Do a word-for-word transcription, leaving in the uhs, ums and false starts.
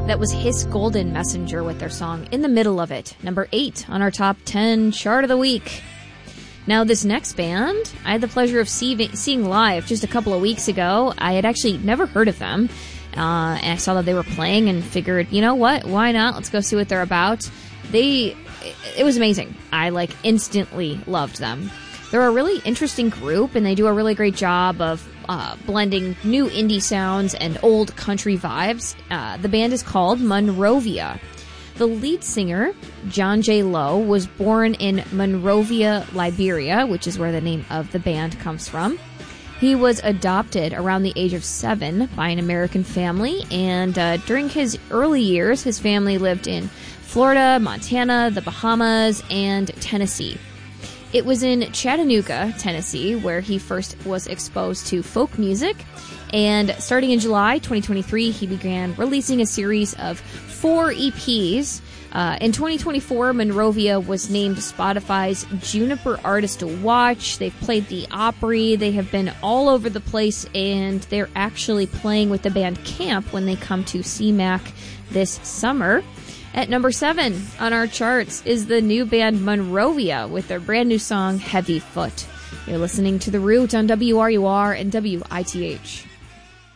That was Hiss Golden Messenger with their song In the Middle of It, number eight on our top ten chart of the week. Now, this next band, I had the pleasure of see- seeing live just a couple of weeks ago. I had actually never heard of them, uh, and I saw that they were playing and figured, you know what, why not? Let's go see what they're about. They, it was amazing. I, like, instantly loved them. They're a really interesting group, and they do a really great job of uh, blending new indie sounds and old country vibes. Uh, the band is called Monrovia. The lead singer, John J. Lowe, was born in Monrovia, Liberia, which is where the name of the band comes from. He was adopted around the age of seven by an American family, and uh, during his early years, his family lived in Florida, Montana, the Bahamas, and Tennessee. It was in Chattanooga, Tennessee, where he first was exposed to folk music, and starting in July twenty twenty-three, he began releasing a series of four E Ps. Uh, in twenty twenty-four, Monrovia was named Spotify's Juniper Artist to Watch. They've played the Opry. They have been all over the place, and they're actually playing with the band Camp when they come to C MAC this summer. At number seven on our charts is the new band Monrovia with their brand new song, Heavy Foot. You're listening to The Root on W R U R and W I T H.